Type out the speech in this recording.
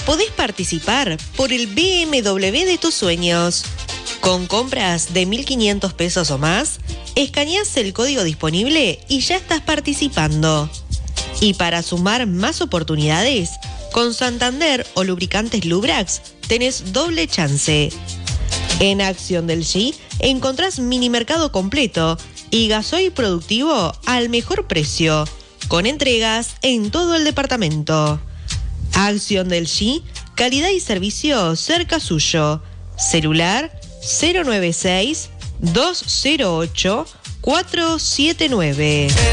podés participar por el BMW de tus sueños. Con compras de 1.500 pesos o más, escaneás el código disponible y ya estás participando. Y para sumar más oportunidades, con Santander o Lubricantes Lubrax tenés doble chance. En Acción del G encontrás mini mercado completo y gasoil productivo al mejor precio, con entregas en todo el departamento. Acción del G, calidad y servicio cerca suyo. Celular 096-208-479.